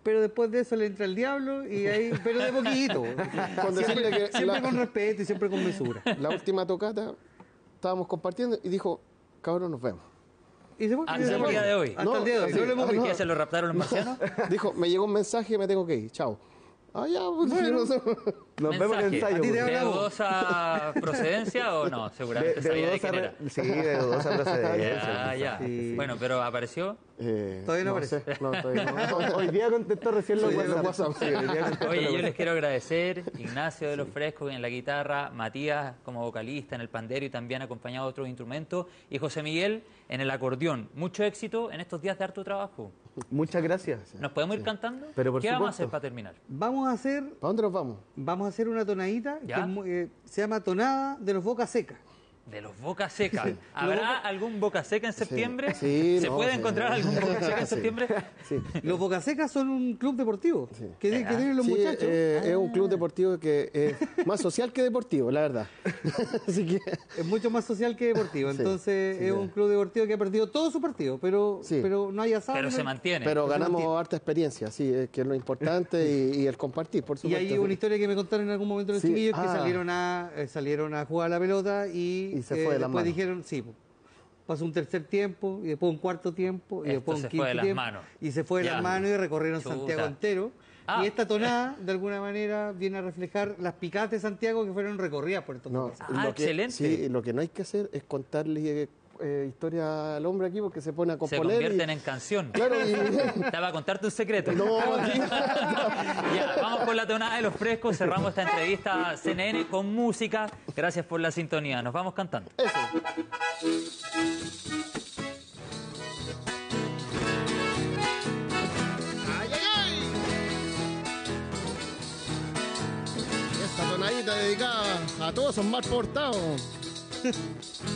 pero después de eso le entra el diablo y ahí, pero de poquito. Con decirle que Siempre con respeto y siempre con mesura. la última tocata estábamos compartiendo y dijo, cabrón, nos vemos. Y se fue. Hasta el día de hoy. Hasta el día de hoy. sí, No lo hemos ¿Por visto. qué se lo raptaron los marcianos? Dijo, me llegó un mensaje, me tengo que ir, chao. Ah, ya, pues, Bueno. yo no sé. Nos vemos en el Mensaje. ensayo. A ti te pues. ¿De hablamos. dudosa procedencia o no? Seguramente sabía de quién era. Sí, de dudosa procedencia. Ah, ya. Sí. Bueno, pero apareció. Todavía no aparece. sé, no, todavía no. Hoy día contestó recién los Sí, los WhatsApp. WhatsApp. Sí, hoy día contestó Oye, los yo les WhatsApp. quiero agradecer, Ignacio de los Frescos en la guitarra, Matías como vocalista en el pandero y también acompañado de otros instrumentos, y José Miguel en el acordeón. Mucho éxito en estos días de harto trabajo. Muchas gracias. ¿Nos podemos ir cantando? Pero por ¿Qué vamos a supuesto. hacer para terminar? Vamos a hacer ¿Para dónde nos vamos? una tonadita que ¿Ya? es se llama Tonada de los Boca Seca. De los Boca Seca. ¿Habrá algún Boca Seca en septiembre? Sí, ¿Se no, puede sí. encontrar algún Boca Seca en Sí. septiembre? Sí. Los Boca Secas son un club deportivo que tienen los Sí, muchachos. es un club deportivo que es más social que deportivo, la verdad. Así que Es mucho más social que deportivo. Sí, Entonces sí, es sí. un club deportivo que ha perdido todo su partido, pero Sí. no hay asado. Pero se mantiene. pero se ganamos mantiene. harta experiencia, sí, que es lo importante y el compartir, por Y supuesto. hay una historia que me contaron en algún momento los Sí. chiquillos que Ah. salieron a jugar a la pelota y se fue de las después manos. dijeron, sí, pasó un tercer tiempo y después un cuarto tiempo y Esto después un se quinto fue de las tiempo manos. y se fue de Ya. las manos y recorrieron Chuta. Santiago entero. Ah. Y esta tonada, de alguna manera, viene a reflejar las picadas de Santiago que fueron recorridas por estos No, Boca Secas. Ah, lo que- excelente. Sí, lo que no hay que hacer es contarle historia al hombre aquí porque se pone a Se componer. convierten en canción. Claro, y... Te va a contarte un secreto. No, Ya, vamos con la tonada de los frescos. Cerramos esta entrevista CNN con música. Gracias por la sintonía. Nos vamos cantando. Eso. ¡Ay, ay, ay! Esta tonadita dedicada a todos esos mal portados.